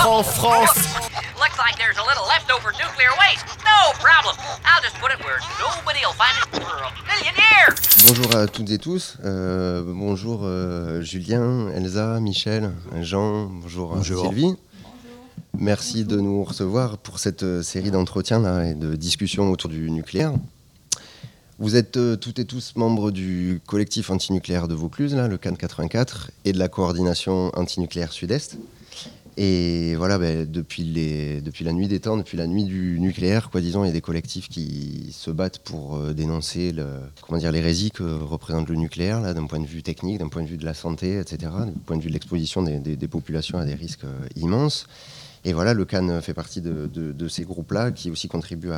en France. Looks like there's a little leftover nuclear waste. No problem. I'll just put it where nobody'll find it for a million years. Bonjour à toutes et tous. Bonjour Julien, Elsa, Michel, Jean. Bonjour. Sylvie. Merci de nous recevoir pour cette série d'entretiens là, et de discussions autour du nucléaire. Vous êtes toutes et tous membres du collectif antinucléaire de Vaucluse, là, le CAN 84, et de la coordination antinucléaire Sud-Est. Et voilà, depuis la nuit des temps, depuis la nuit du nucléaire, disons, il y a des collectifs qui se battent pour dénoncer l'hérésie que représente le nucléaire, là, d'un point de vue technique, d'un point de vue de la santé, etc., d'un point de vue de l'exposition des populations à des risques immenses. Et voilà, le CAN fait partie de ces groupes-là qui aussi contribuent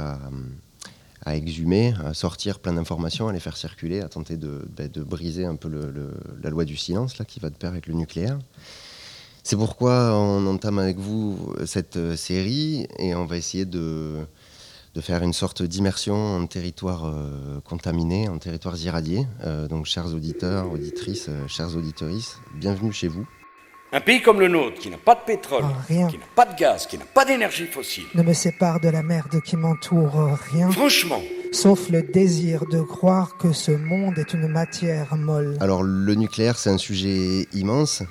à exhumer, à sortir plein d'informations, à les faire circuler, à tenter de briser un peu la loi du silence là, qui va de pair avec le nucléaire. C'est pourquoi on entame avec vous cette série et on va essayer de faire une sorte d'immersion en territoire contaminé, en territoires irradiés. Donc chers auditeurs, auditrices, chers auditrices, bienvenue chez vous. Un pays comme le nôtre, qui n'a pas de pétrole, rien, qui n'a pas de gaz, qui n'a pas d'énergie fossile, ne me sépare de la merde qui m'entoure, rien. Franchement. Sauf le désir de croire que ce monde est une matière molle. Alors le nucléaire, c'est un sujet immense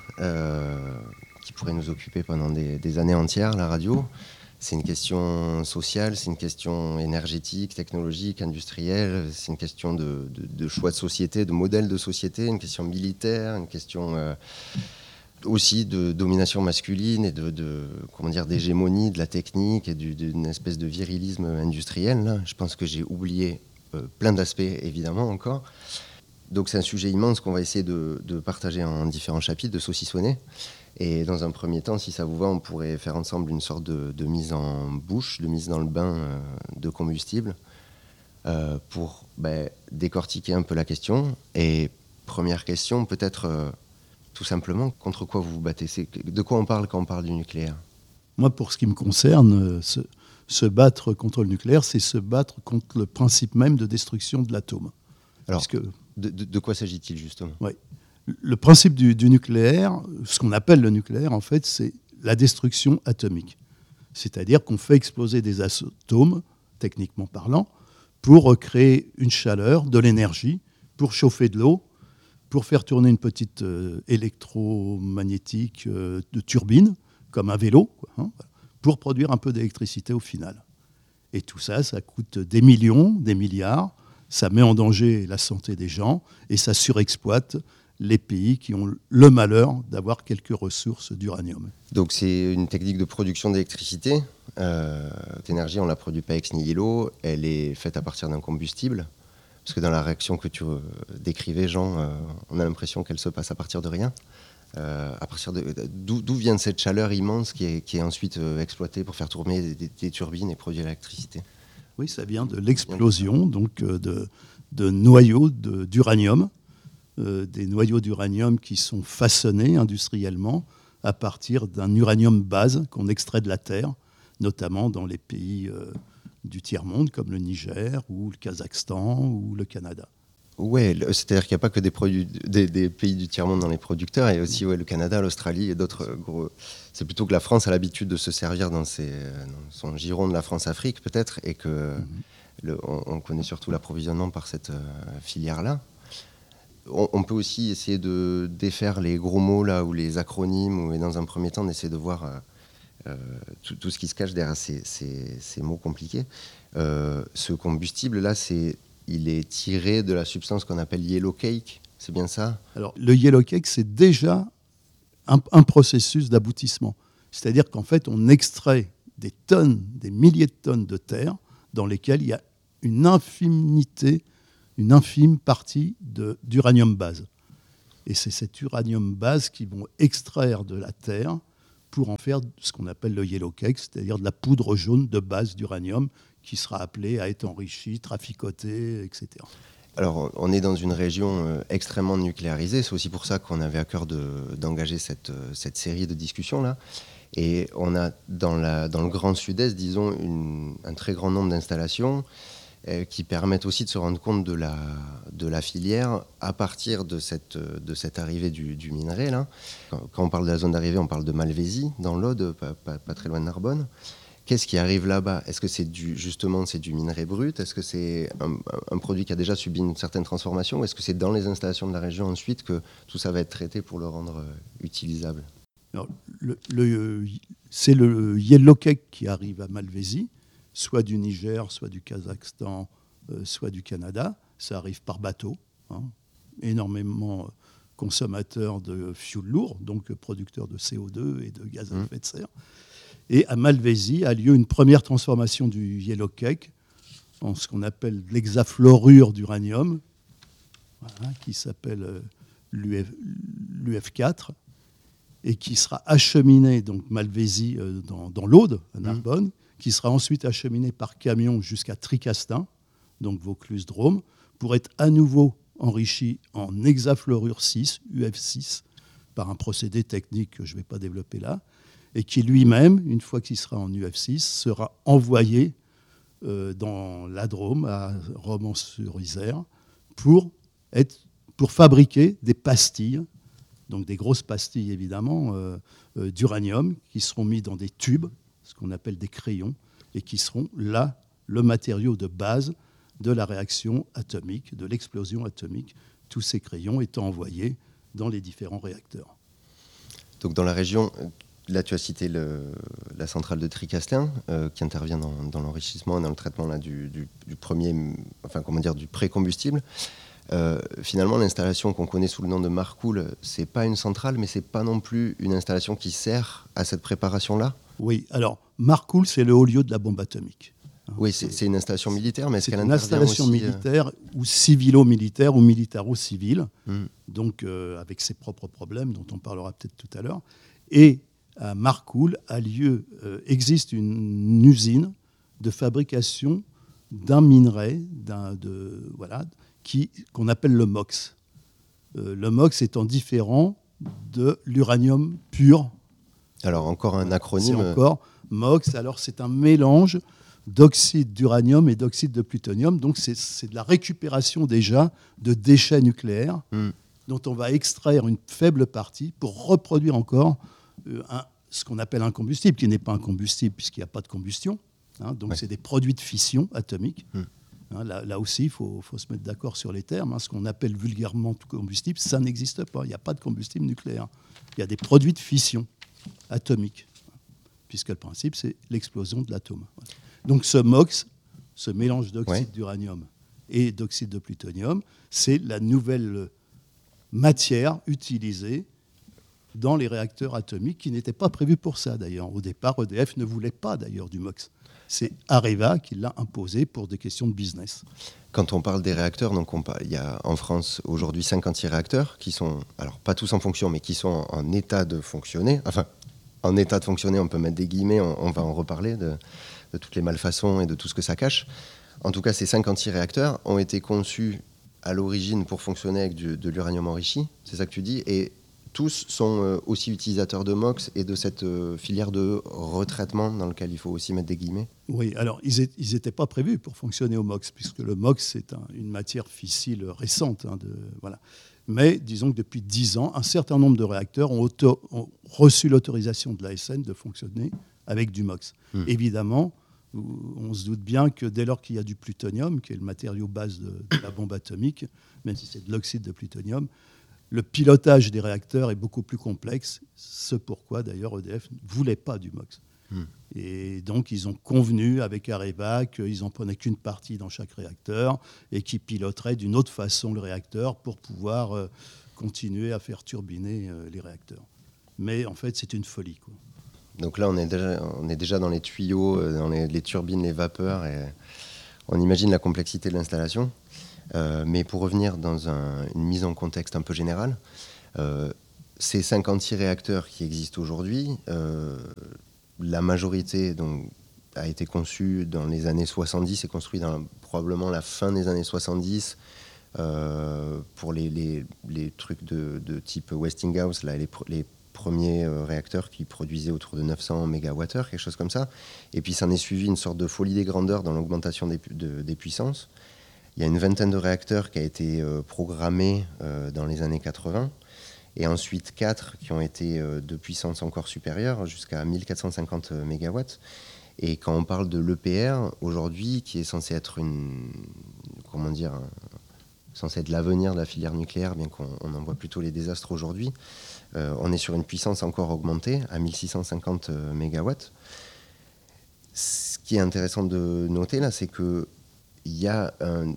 qui pourrait nous occuper pendant des années entières, la radio. C'est une question sociale, c'est une question énergétique, technologique, industrielle, c'est une question de choix de société, de modèle de société, une question militaire, une question aussi de domination masculine et d'hégémonie de la technique et d'une espèce de virilisme industriel. Là. Je pense que j'ai oublié plein d'aspects, évidemment, encore. Donc c'est un sujet immense qu'on va essayer de partager en différents chapitres, de saucissonner. Et dans un premier temps, si ça vous va, on pourrait faire ensemble une sorte de mise en bouche, de mise dans le bain de combustible pour décortiquer un peu la question. Et première question, peut-être tout simplement, contre quoi vous vous battez ? De quoi on parle quand on parle du nucléaire ? Moi, pour ce qui me concerne, se battre contre le nucléaire, c'est se battre contre le principe même de destruction de l'atome. Alors, de quoi s'agit-il justement ? Oui. Le principe du nucléaire, ce qu'on appelle le nucléaire, en fait, c'est la destruction atomique. C'est-à-dire qu'on fait exploser des atomes, techniquement parlant, pour créer une chaleur, de l'énergie, pour chauffer de l'eau, pour faire tourner une petite électromagnétique de turbine, comme un vélo, pour produire un peu d'électricité au final. Et tout ça, ça coûte des millions, des milliards, ça met en danger la santé des gens, et ça surexploite les pays qui ont le malheur d'avoir quelques ressources d'uranium. Donc c'est une technique de production d'électricité. Cette énergie, on ne la produit pas ex nihilo, elle est faite à partir d'un combustible. Parce que dans la réaction que tu décrivais, Jean, on a l'impression qu'elle se passe à partir de rien. D'où vient cette chaleur immense qui est ensuite exploitée pour faire tourner des turbines et produire l'électricité ? Oui, ça vient de l'explosion donc, de noyaux d'uranium, des noyaux d'uranium qui sont façonnés industriellement à partir d'un uranium base qu'on extrait de la terre, notamment dans les pays du tiers-monde, comme le Niger ou le Kazakhstan ou le Canada. Oui, c'est-à-dire qu'il n'y a pas que des pays du tiers-monde dans les producteurs, il y a aussi le Canada, l'Australie et d'autres gros... C'est plutôt que la France a l'habitude de se servir dans son giron de la France-Afrique, peut-être, et on connaît surtout l'approvisionnement par cette filière-là. On peut aussi essayer de défaire les gros mots, là, ou les acronymes, et dans un premier temps, d'essayer de voir... tout ce qui se cache derrière ces mots compliqués. Ce combustible-là, il est tiré de la substance qu'on appelle yellow cake, c'est bien ça ? Alors, le yellow cake, c'est déjà un processus d'aboutissement. C'est-à-dire qu'en fait, on extrait des tonnes, des milliers de tonnes de terre dans lesquelles il y a une infime partie d'uranium base. Et c'est cet uranium base qu'ils vont extraire de la terre pour en faire ce qu'on appelle le yellow cake, c'est-à-dire de la poudre jaune de base d'uranium qui sera appelée à être enrichie, traficotée, etc. Alors, on est dans une région extrêmement nucléarisée. C'est aussi pour ça qu'on avait à cœur d'engager cette série de discussions-là. Et on a, dans le Grand Sud-Est, disons, un très grand nombre d'installations qui permettent aussi de se rendre compte de la filière à partir de cette arrivée du minerai. Là. Quand on parle de la zone d'arrivée, on parle de Malvézy, dans l'Aude, pas très loin de Narbonne. Qu'est-ce qui arrive là-bas ? Est-ce que c'est du minerai brut ? Est-ce que c'est un produit qui a déjà subi une certaine transformation ? Ou est-ce que c'est dans les installations de la région ensuite que tout ça va être traité pour le rendre utilisable ? Alors, c'est le yellow cake qui arrive à Malvézy, soit du Niger, soit du Kazakhstan, soit du Canada. Ça arrive par bateau, énormément consommateur de fioul lourd, donc producteur de CO2 et de gaz à effet de serre. Et à Malvézy a lieu une première transformation du yellow cake en ce qu'on appelle l'hexafluorure d'uranium, qui s'appelle l'UF4, et qui sera acheminé, donc Malvézy, dans l'Aude, à Narbonne, qui sera ensuite acheminé par camion jusqu'à Tricastin, donc Vaucluse-Drôme, pour être à nouveau enrichi en hexafluorure 6, UF6, par un procédé technique que je ne vais pas développer là, et qui lui-même, une fois qu'il sera en UF6, sera envoyé dans la Drôme, à Romans-sur-Isère, pour fabriquer des pastilles, donc des grosses pastilles évidemment, d'uranium, qui seront mis dans des tubes, ce qu'on appelle des crayons, et qui seront là le matériau de base de la réaction atomique, de l'explosion atomique, tous ces crayons étant envoyés dans les différents réacteurs. Donc dans la région, là tu as cité la centrale de Tricastin, qui intervient dans l'enrichissement et dans le traitement là, du pré-combustible. Finalement, l'installation qu'on connaît sous le nom de Marcoule, c'est pas une centrale, mais c'est pas non plus une installation qui sert à cette préparation-là. Oui, alors Marcoule, c'est le haut lieu de la bombe atomique. Oui, c'est une installation militaire, mais est-ce qu'elle intervient aussi ? C'est une installation militaire ou civilo-militaire ou militaro-civile, donc avec ses propres problèmes dont on parlera peut-être tout à l'heure. Et à Marcoule existe une usine de fabrication d'un minerai, qu'on appelle le MOX. Le MOX étant différent de l'uranium pur. Alors encore un acronyme. C'est encore MOX. Alors c'est un mélange d'oxyde d'uranium et d'oxyde de plutonium. Donc c'est de la récupération déjà de déchets nucléaires dont on va extraire une faible partie pour reproduire encore ce qu'on appelle un combustible, qui n'est pas un combustible puisqu'il n'y a pas de combustion. Donc c'est des produits de fission atomique. Là aussi, il faut se mettre d'accord sur les termes. Ce qu'on appelle vulgairement tout combustible, ça n'existe pas. Il n'y a pas de combustible nucléaire. Il y a des produits de fission atomique, puisque le principe, c'est l'explosion de l'atome. Donc ce MOX, ce mélange d'oxyde d'uranium et d'oxyde de plutonium, c'est la nouvelle matière utilisée dans les réacteurs atomiques, qui n'était pas prévue pour ça d'ailleurs. Au départ, EDF ne voulait pas d'ailleurs du MOX. C'est Areva qui l'a imposé pour des questions de business. Quand on parle des réacteurs, donc il y a en France aujourd'hui 56 réacteurs qui sont, alors pas tous en fonction, mais qui sont en état de fonctionner. Enfin, en état de fonctionner, on peut mettre des guillemets, on va en reparler de toutes les malfaçons et de tout ce que ça cache. En tout cas, ces 56 réacteurs ont été conçus à l'origine pour fonctionner avec de l'uranium enrichi, c'est ça que tu dis, et tous sont aussi utilisateurs de MOX et de cette filière de retraitement dans lequel il faut aussi mettre des guillemets. Oui, alors ils n'étaient pas prévus pour fonctionner au MOX, puisque le MOX c'est une matière fissile récente. Mais disons que depuis 10 ans, un certain nombre de réacteurs ont reçu l'autorisation de l'ASN de fonctionner avec du MOX. Évidemment, on se doute bien que dès lors qu'il y a du plutonium, qui est le matériau base de la bombe atomique, même si c'est de l'oxyde de plutonium, le pilotage des réacteurs est beaucoup plus complexe, ce pourquoi d'ailleurs EDF ne voulait pas du MOX. Et donc ils ont convenu avec Areva qu'ils n'en prenaient qu'une partie dans chaque réacteur et qu'ils piloteraient d'une autre façon le réacteur pour pouvoir continuer à faire turbiner les réacteurs. Mais en fait c'est une folie, quoi. Donc là on est déjà dans les tuyaux, dans les turbines, les vapeurs, et on imagine la complexité de l'installation. Mais pour revenir dans une mise en contexte un peu générale, ces 56 réacteurs qui existent aujourd'hui, la majorité donc, a été conçue dans les années 70 et construite dans probablement la fin des années 70 pour les trucs de type Westinghouse, là, les premier réacteur qui produisait autour de 900 MWh, quelque chose comme ça. Et puis s'en est suivi une sorte de folie des grandeurs dans l'augmentation des puissances. Il y a une vingtaine de réacteurs qui a été programmés dans les années 80, et ensuite 4 qui ont été de puissance encore supérieure, jusqu'à 1450 MW. Et quand on parle de l'EPR, aujourd'hui, qui est censé être censé être l'avenir de la filière nucléaire, bien qu'on en voit plutôt les désastres aujourd'hui, on est sur une puissance encore augmentée à 1650 MW. Ce qui est intéressant de noter là, c'est qu'il y a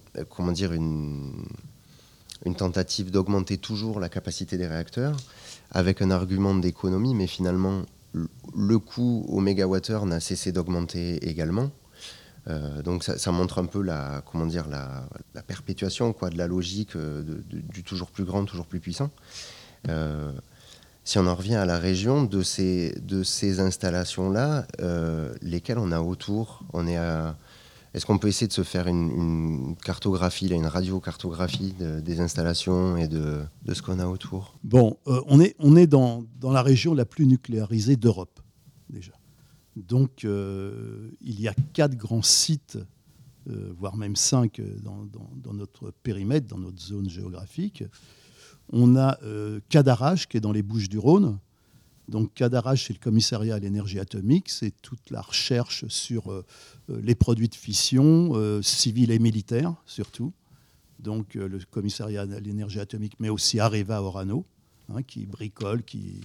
une tentative d'augmenter toujours la capacité des réacteurs avec un argument d'économie, mais finalement le coût au mégawattheure n'a cessé d'augmenter également. Donc ça montre un peu la perpétuation de la logique du toujours plus grand, toujours plus puissant. Si on en revient à la région, de ces installations-là, lesquelles on a autour, est-ce qu'on peut essayer de se faire une cartographie, une radiocartographie des installations et de ce qu'on a autour? Bon, on est dans la région la plus nucléarisée d'Europe, déjà. Donc, il y a 4 grands sites, voire même 5 dans notre périmètre, dans notre zone géographique. On a Cadarache, qui est dans les Bouches-du-Rhône. Donc Cadarache, c'est le commissariat à l'énergie atomique, c'est toute la recherche sur les produits de fission, civils et militaires surtout. Donc le commissariat à l'énergie atomique, mais aussi Areva Orano, qui bricole,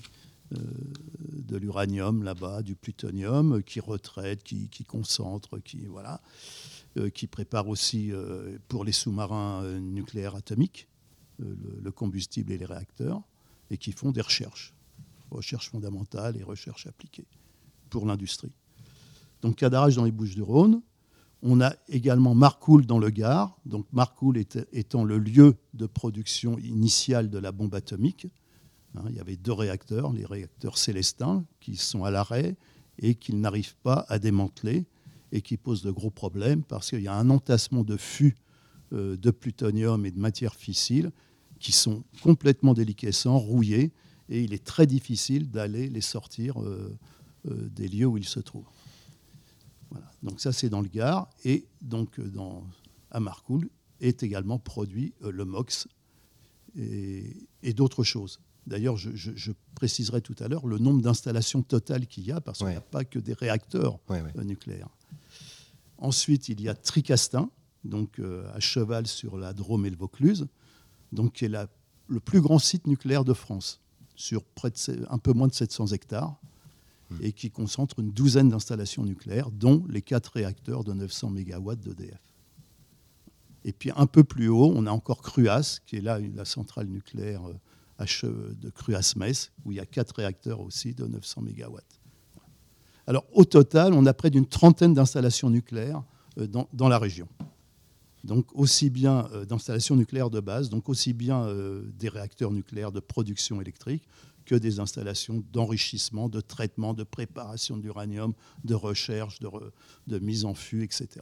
de l'uranium là-bas, du plutonium, qui retraite, qui concentre, qui prépare aussi pour les sous-marins nucléaires atomiques, le combustible et les réacteurs, et qui font des recherches fondamentales et recherches appliquées pour l'industrie. Donc Cadarache dans les Bouches-du-Rhône. On a également Marcoule dans le Gard, donc Marcoule étant le lieu de production initiale de la bombe atomique. Il y avait 2 réacteurs, les réacteurs Célestin, qui sont à l'arrêt et qu'ils n'arrivent pas à démanteler et qui posent de gros problèmes parce qu'il y a un entassement de fûts de plutonium et de matières fissiles qui sont complètement déliquescents, rouillés, et il est très difficile d'aller les sortir des lieux où ils se trouvent. Voilà. Donc ça, c'est dans le Gard. Et donc à Marcoule est également produit le MOX et d'autres choses. D'ailleurs, je préciserai tout à l'heure le nombre d'installations totales qu'il y a, parce qu'il n'y a pas que des réacteurs nucléaires. Ensuite, il y a Tricastin, donc à cheval sur la Drôme et le Vaucluse, donc qui est le plus grand site nucléaire de France, sur un peu moins de 700 hectares, et qui concentre une douzaine d'installations nucléaires, dont les 4 réacteurs de 900 MW d'EDF. Et puis un peu plus haut, on a encore Cruas, qui est là la centrale nucléaire de Cruas-Metz, où il y a 4 réacteurs aussi de 900 MW. Alors au total, on a près d'une trentaine d'installations nucléaires dans la région. Donc aussi bien d'installations nucléaires de base, donc aussi bien des réacteurs nucléaires de production électrique que des installations d'enrichissement, de traitement, de préparation de l'uranium, de recherche, de mise en fût, etc.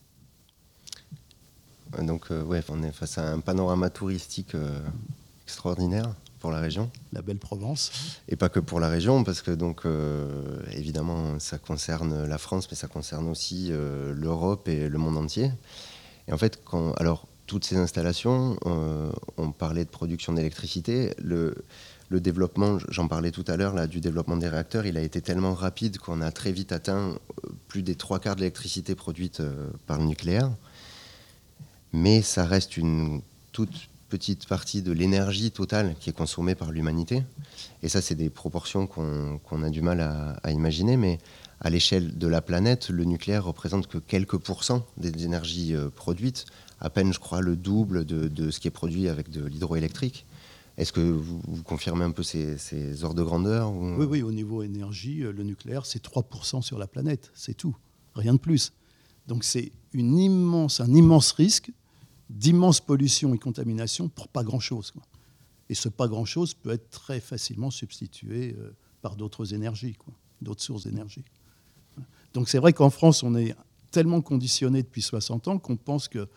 Donc on est face à un panorama touristique extraordinaire pour la région. La belle Provence. Et pas que pour la région, parce que donc évidemment ça concerne la France, mais ça concerne aussi l'Europe et le monde entier. Et en fait, toutes ces installations, on parlait de production d'électricité. Le développement, j'en parlais tout à l'heure, là, du développement des réacteurs, il a été tellement rapide qu'on a très vite atteint plus des 3/4 de l'électricité produite par le nucléaire. Mais ça reste une toute petite partie de l'énergie totale qui est consommée par l'humanité. Et ça, c'est des proportions qu'on a du mal à imaginer. Mais à l'échelle de la planète, le nucléaire représente que quelques pourcents des énergies produites, à peine, je crois, le double de ce qui est produit avec de l'hydroélectrique. Est-ce que vous confirmez un peu ces ordres de grandeur ou... Oui, au niveau énergie, le nucléaire, c'est 3% sur la planète, c'est tout, rien de plus. Donc c'est un immense risque d'immense pollution et contamination pour pas grand-chose, quoi. Et ce pas grand-chose peut être très facilement substitué par d'autres énergies, quoi, d'autres sources d'énergie. Donc c'est vrai qu'en France, on est tellement conditionné depuis 60 ans qu'on pense que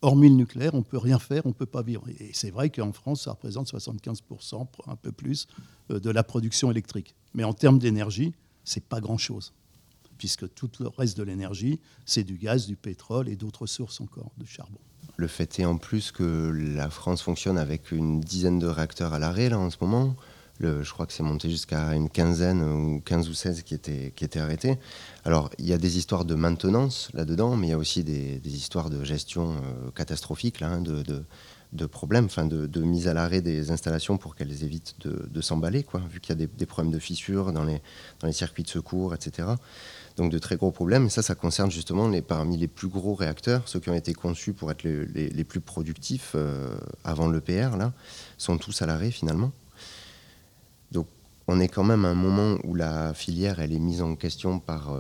hormis le nucléaire, on ne peut rien faire, on ne peut pas vivre. Et c'est vrai qu'en France, ça représente 75%, un peu plus, de la production électrique. Mais en termes d'énergie, ce n'est pas grand-chose, puisque tout le reste de l'énergie, c'est du gaz, du pétrole et d'autres sources encore, de charbon. Le fait est en plus que la France fonctionne avec une dizaine de réacteurs à l'arrêt là, en ce moment. Je crois que c'est monté jusqu'à une quinzaine, ou 15 ou 16 qui étaient arrêtés. Alors, il y a des histoires de maintenance là-dedans, mais il y a aussi des histoires de gestion catastrophique, là, de problèmes, de mise à l'arrêt des installations pour qu'elles évitent de s'emballer, quoi, vu qu'il y a des problèmes de fissures dans les circuits de secours, etc. Donc de très gros problèmes. Et ça concerne justement parmi les plus gros réacteurs, ceux qui ont été conçus pour être les plus productifs avant l'EPR, là, sont tous à l'arrêt finalement. Donc on est quand même à un moment où la filière elle est mise en question par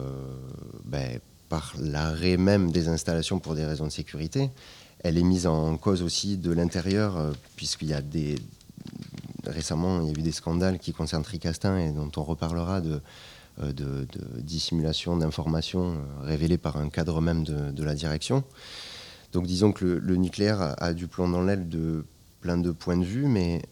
l'arrêt même des installations pour des raisons de sécurité. Elle est mise en cause aussi de l'intérieur, puisqu'il y a récemment il y a eu des scandales qui concernent Tricastin et dont on reparlera de dissimulation d'informations révélées par un cadre même de la direction. Donc disons que le nucléaire a du plomb dans l'aile de plein de points de vue, mais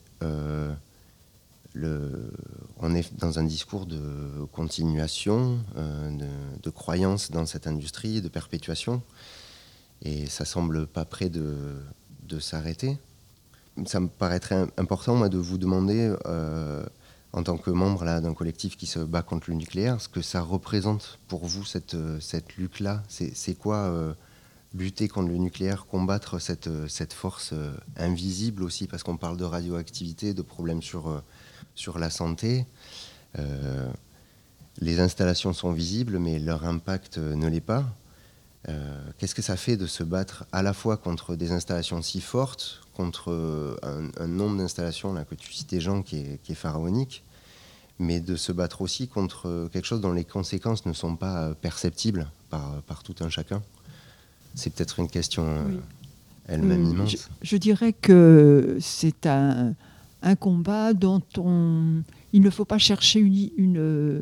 on est dans un discours de continuation, de croyance dans cette industrie, de perpétuation, et ça semble pas près de s'arrêter. Ça me paraîtrait important, moi, de vous demander, en tant que membre là, d'un collectif qui se bat contre le nucléaire, ce que ça représente pour vous, cette lutte-là. C'est quoi lutter contre le nucléaire, combattre cette force invisible aussi, parce qu'on parle de radioactivité, de problèmes sur la santé. Les installations sont visibles, mais leur impact ne l'est pas. Qu'est-ce que ça fait de se battre à la fois contre des installations si fortes, contre un nombre d'installations là, que tu citais, Jean, qui est pharaonique, mais de se battre aussi contre quelque chose dont les conséquences ne sont pas perceptibles par tout un chacun? C'est peut-être une question elle-même immense. Je dirais que c'est un combat dont il ne faut pas chercher une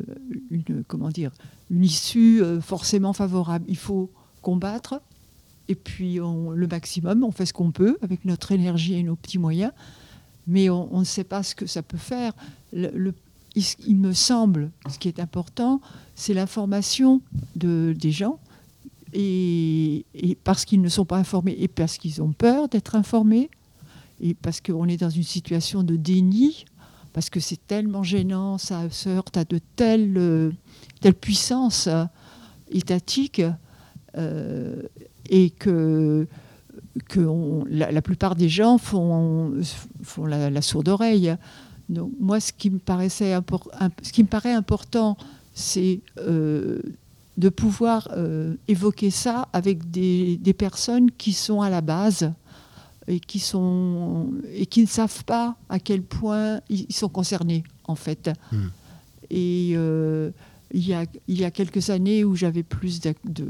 issue forcément favorable. Il faut combattre, et puis le maximum, on fait ce qu'on peut avec notre énergie et nos petits moyens, mais on ne sait pas ce que ça peut faire. Il me semble, ce qui est important, c'est l'information des gens, et parce qu'ils ne sont pas informés, et parce qu'ils ont peur d'être informés, et parce qu'on est dans une situation de déni, parce que c'est tellement gênant, ça se heurte à de telles puissances étatiques, et que la plupart des gens font la sourde oreille. Donc moi, ce qui me paraît important, c'est de pouvoir évoquer ça avec des personnes qui sont à la base et qui ne savent pas à quel point ils sont concernés, en fait. Et il y a quelques années où j'avais plus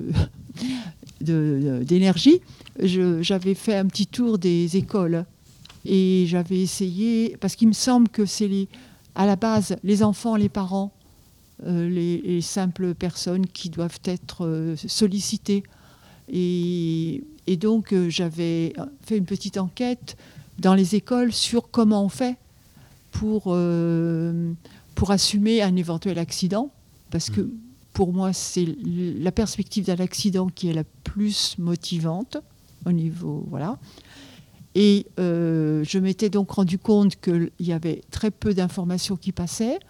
d'énergie, j'avais fait un petit tour des écoles et j'avais essayé, parce qu'il me semble que c'est à la base les enfants, les parents, les simples personnes qui doivent être sollicitées. Et donc j'avais fait une petite enquête dans les écoles sur comment on fait pour assumer un éventuel accident, parce que pour moi, c'est la perspective d'un accident qui est la plus motivante au niveau, voilà. Et je m'étais donc rendu compte qu'il y avait très peu d'informations qui passaient,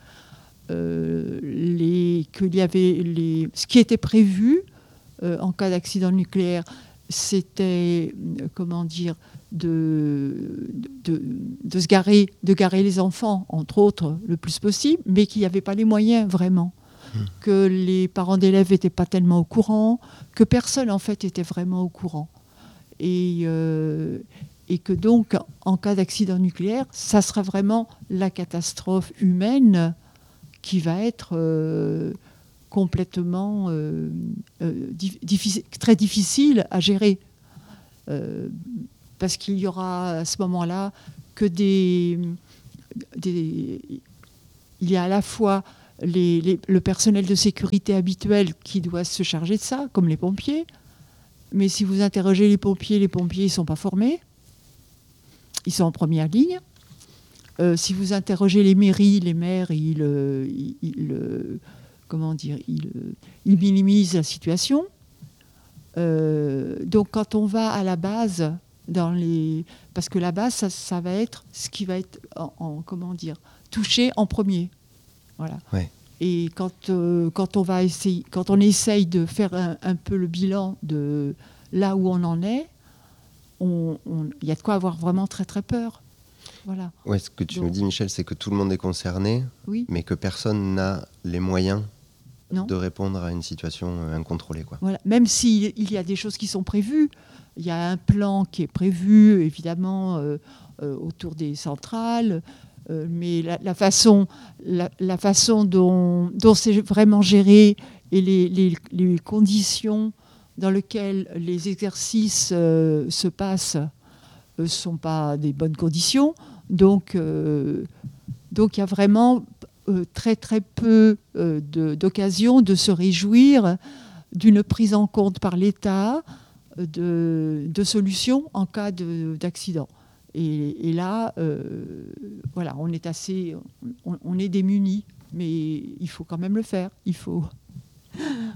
qu'il y avait ce qui était prévu en cas d'accident nucléaire, c'était de garer les enfants, entre autres, le plus possible, mais qu'il n'y avait pas les moyens vraiment. Que les parents d'élèves n'étaient pas tellement au courant, que personne en fait était vraiment au courant. Et que donc, en cas d'accident nucléaire, ça sera vraiment la catastrophe humaine qui va être complètement très difficile à gérer. Parce qu'il y aura à ce moment-là que il y a à la fois le personnel de sécurité habituel qui doit se charger de ça, comme les pompiers, Mais si vous interrogez les pompiers ne sont pas formés. Ils sont en première ligne. Si vous interrogez les mairies, les maires, ils minimisent la situation. Donc quand on va à la base, parce que la base, ça va être ce qui va être touché en premier. Voilà. Ouais. Et quand on essaye de faire un peu le bilan de là où on en est, il y a de quoi avoir vraiment très très peur. Voilà. Ouais, ce que tu nous dis, Michel, c'est que tout le monde est concerné, oui, mais que personne n'a les moyens de répondre à une situation incontrôlée, quoi. Voilà. Même s'il y a des choses qui sont prévues, il y a un plan qui est prévu, évidemment, autour des centrales, mais la façon dont c'est vraiment géré et les conditions dans lesquelles les exercices se passent ne sont pas des bonnes conditions. Donc il y a vraiment très très peu d'occasions de se réjouir d'une prise en compte par l'État de solutions en cas d'accident. Et là, voilà, on est démunis, mais il faut quand même le faire. Il faut. Elsa ?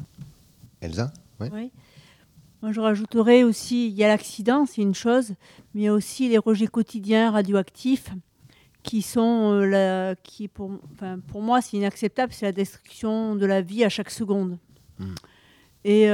Ouais. Oui. Moi, je rajouterais aussi, il y a l'accident, c'est une chose, mais il y a aussi les rejets quotidiens radioactifs qui sont, pour moi, c'est inacceptable, c'est la destruction de la vie à chaque seconde. Et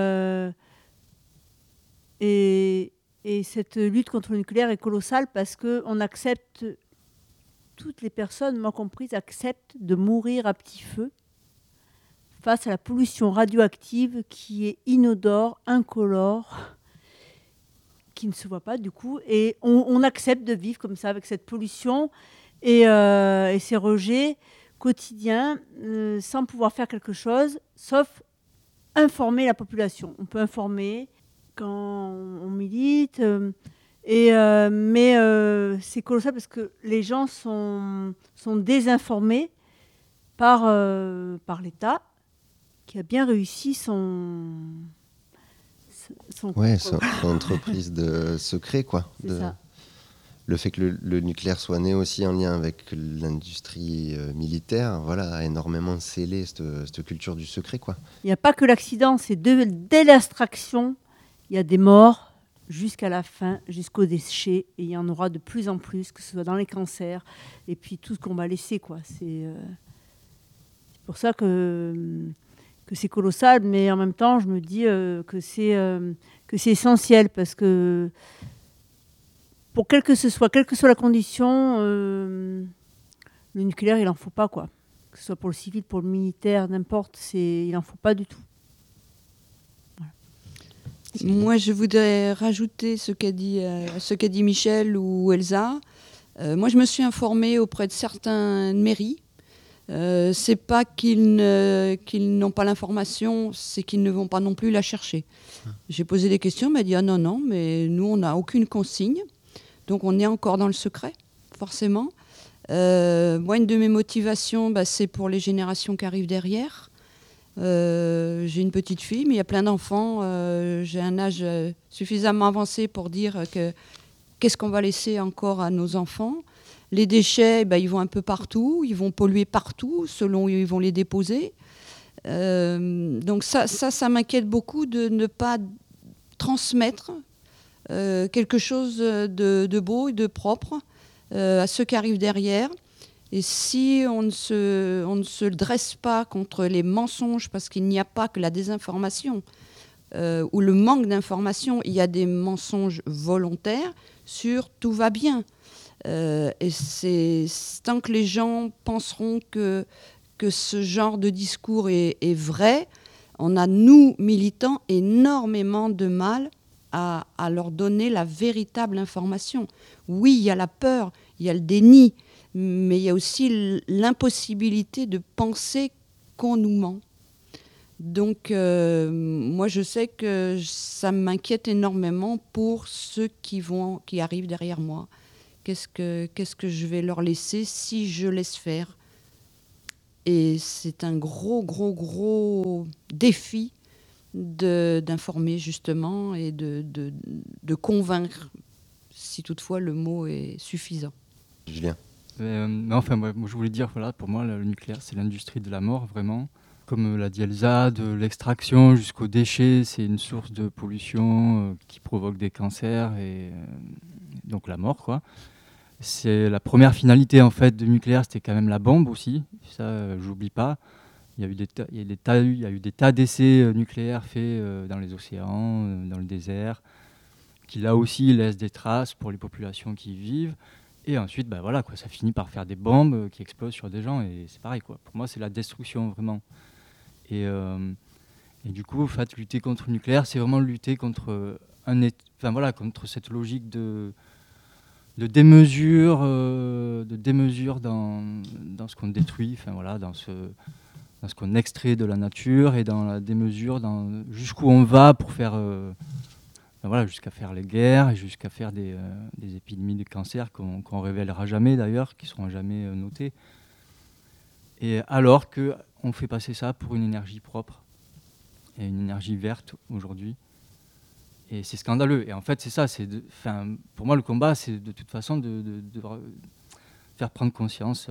cette lutte contre le nucléaire est colossale parce qu'on accepte, toutes les personnes, moi comprises, acceptent de mourir à petit feu face à la pollution radioactive qui est inodore, incolore, qui ne se voit pas du coup. Et on accepte de vivre comme ça avec cette pollution et ces rejets quotidiens sans pouvoir faire quelque chose, sauf informer la population. On peut informer quand on milite, mais c'est colossal parce que les gens sont désinformés par l'État, qui a bien réussi son entreprise de secret, quoi. Le fait que le nucléaire soit né aussi en lien avec l'industrie militaire, voilà, a énormément scellé cette culture du secret, quoi. Il n'y a pas que l'accident, c'est dès l'extraction, il y a des morts jusqu'à la fin, jusqu'aux déchets, et il y en aura de plus en plus, que ce soit dans les cancers, et puis tout ce qu'on va laisser, quoi. C'est pour ça que c'est colossal, mais en même temps, je me dis que c'est essentiel, parce que pour quelle que soit la condition, le nucléaire, il n'en faut pas, quoi. Que ce soit pour le civil, pour le militaire, n'importe, il n'en faut pas du tout. Voilà. Moi, je voudrais rajouter ce qu'a dit Michel ou Elsa. Moi, je me suis informée auprès de certaines mairies. C'est pas qu'ils n'ont pas l'information, c'est qu'ils ne vont pas non plus la chercher. J'ai posé des questions, on m'a dit « Ah non, mais nous, on n'a aucune consigne. » Donc, on est encore dans le secret, forcément. Moi, une de mes motivations, c'est pour les générations qui arrivent derrière. J'ai une petite fille, mais il y a plein d'enfants. J'ai un âge suffisamment avancé pour dire qu'est-ce qu'on va laisser encore à nos enfants. Les déchets, ils vont un peu partout, ils vont polluer partout selon où ils vont les déposer. Donc ça m'inquiète beaucoup de ne pas transmettre quelque chose de beau et de propre à ceux qui arrivent derrière. Et si on ne se dresse pas contre les mensonges, parce qu'il n'y a pas que la désinformation ou le manque d'information, il y a des mensonges volontaires sur « tout va bien ». Et c'est tant que les gens penseront que ce genre de discours est vrai, on a, nous, militants, énormément de mal à leur donner la véritable information. Oui, il y a la peur, il y a le déni, mais il y a aussi l'impossibilité de penser qu'on nous ment. Donc, moi, je sais que ça m'inquiète énormément pour ceux qui arrivent derrière moi. Qu'est-ce que je vais leur laisser si je laisse faire ? Et c'est un gros défi d'informer justement et de convaincre, si toutefois le mot est suffisant. Julien. Moi, je voulais dire, voilà, pour moi, le nucléaire, c'est l'industrie de la mort, vraiment. Comme l'a dit Elsa, de l'extraction jusqu'aux déchets, c'est une source de pollution qui provoque des cancers et donc la mort, quoi. C'est la première finalité en fait du nucléaire, c'était quand même la bombe aussi. Ça, j'oublie pas. Il y a eu des tas d'essais nucléaires faits dans les océans, dans le désert, qui là aussi laissent des traces pour les populations qui y vivent. Et ensuite, ça finit par faire des bombes qui explosent sur des gens et c'est pareil, quoi. Pour moi, c'est la destruction vraiment. Et du coup, en fait, lutter contre le nucléaire, c'est vraiment lutter contre contre cette logique de démesure, dans ce qu'on détruit, dans ce qu'on extrait de la nature et dans la démesure, jusqu'où on va pour faire, jusqu'à faire les guerres et jusqu'à faire des épidémies de cancer qu'on révélera jamais d'ailleurs, qui seront jamais notées. Et alors qu'on fait passer ça pour une énergie propre et une énergie verte aujourd'hui. Et c'est scandaleux. Et en fait, c'est ça. Pour moi, le combat, c'est de toute façon de faire prendre conscience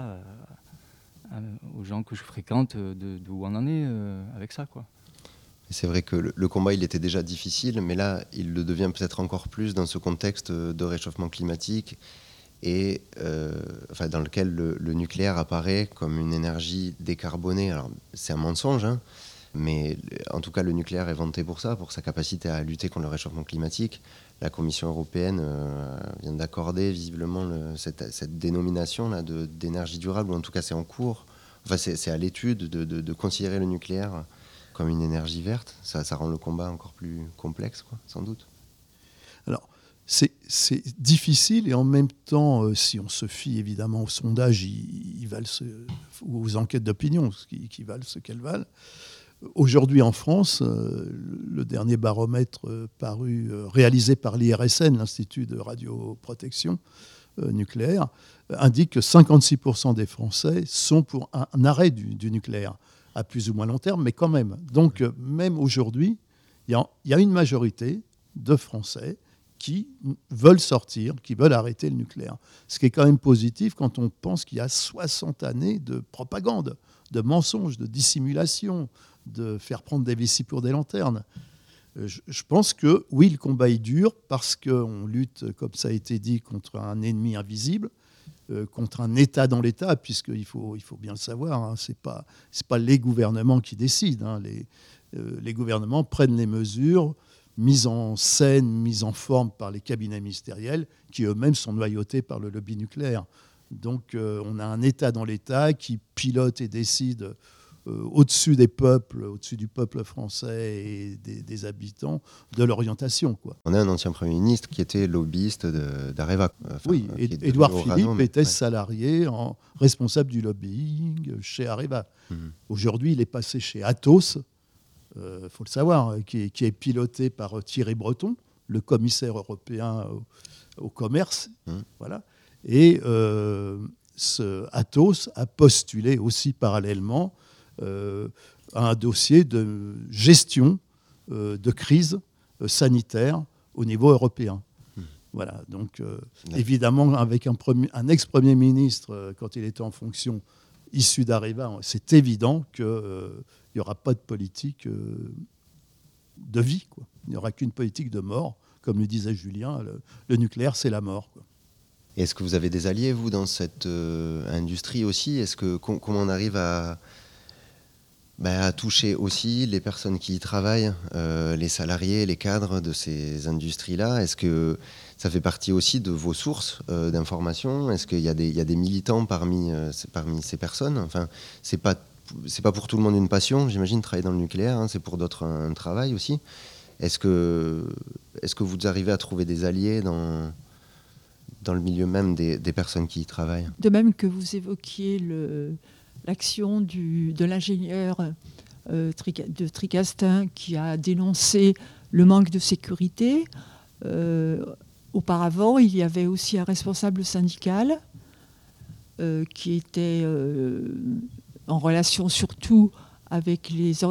aux gens que je fréquente d'où on en est avec ça, quoi. C'est vrai que le combat, il était déjà difficile, mais là, il le devient peut-être encore plus dans ce contexte de réchauffement climatique et dans lequel le nucléaire apparaît comme une énergie décarbonée. Alors, c'est un mensonge, hein, mais en tout cas, le nucléaire est vanté pour ça, pour sa capacité à lutter contre le réchauffement climatique. La Commission européenne vient d'accorder visiblement cette dénomination-là d'énergie durable, ou en tout cas, c'est en cours. Enfin, c'est à l'étude de considérer le nucléaire comme une énergie verte. Ça rend le combat encore plus complexe, quoi, sans doute. Alors, c'est difficile et en même temps, si on se fie évidemment aux sondages, ils valent ou aux enquêtes d'opinion, qui valent ce qu'elles valent. Aujourd'hui en France, le dernier baromètre réalisé par l'IRSN, l'Institut de radioprotection nucléaire, indique que 56% des Français sont pour un arrêt du nucléaire, à plus ou moins long terme, mais quand même. Donc même aujourd'hui, il y a une majorité de Français qui veulent sortir, qui veulent arrêter le nucléaire. Ce qui est quand même positif quand on pense qu'il y a 60 années de propagande, de mensonges, de dissimulation, de faire prendre des vessies pour des lanternes. Je pense que, oui, le combat est dur parce qu'on lutte, comme ça a été dit, contre un ennemi invisible, contre un État dans l'État, puisqu'il faut bien le savoir, hein, c'est pas les gouvernements qui décident. Hein, les gouvernements prennent les mesures mises en scène, mises en forme par les cabinets ministériels, qui eux-mêmes sont noyautés par le lobby nucléaire. Donc on a un État dans l'État qui pilote et décide au-dessus des peuples, au-dessus du peuple français et des habitants, de l'orientation, quoi. On a un ancien Premier ministre qui était lobbyiste d'Areva. Oui, Édouard Philippe était salarié, responsable du lobbying chez Areva. Aujourd'hui, il est passé chez Atos, faut le savoir, qui est piloté par Thierry Breton, le commissaire européen au commerce. Voilà. Et Atos a postulé aussi parallèlement à un dossier de gestion de crise sanitaire au niveau européen. Voilà, donc évidemment, avec un ex-premier ministre, quand il était en fonction, issu d'Areva, c'est évident qu'il n'y aura pas de politique de vie, quoi. Il n'y aura qu'une politique de mort. Comme le disait Julien, le nucléaire, c'est la mort, quoi. Est-ce que vous avez des alliés, vous, dans cette industrie aussi ? Comment on arrive à toucher aussi les personnes qui y travaillent, les salariés, les cadres de ces industries-là ? Est-ce que ça fait partie aussi de vos sources d'information ? Est-ce qu'il y a des militants parmi ces personnes ? Enfin, c'est pas pour tout le monde une passion, j'imagine, travailler dans le nucléaire, hein, c'est pour d'autres un travail aussi. Est-ce que vous arrivez à trouver des alliés dans le milieu même des personnes qui y travaillent ? De même que vous évoquiez l'action de l'ingénieur de Tricastin qui a dénoncé le manque de sécurité. Auparavant, il y avait aussi un responsable syndical qui était en relation surtout avec les